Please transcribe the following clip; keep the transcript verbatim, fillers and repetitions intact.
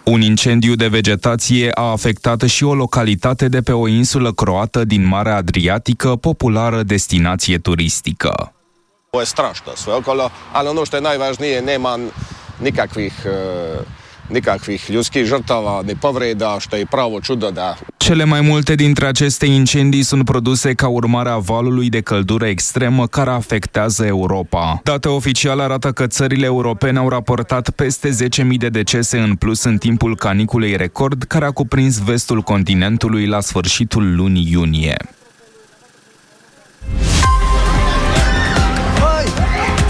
Un incendiu de vegetație a afectat și o localitate de pe o insulă croată din Marea Adriatică, populară destinație turistică. To je strašno sve okolo, ali ono što je najvažnije, nema nikakvih nikakvih ljudskih žrtava ni povreda, što je pravo čudo da. Cele mai multe dintre aceste incendii sunt produse ca urmare a valului de căldură extremă care afectează Europa. Date oficiale arată că țările europene au raportat peste zece mii de decese în plus în timpul caniculei record, care a cuprins vestul continentului la sfârșitul lunii iunie.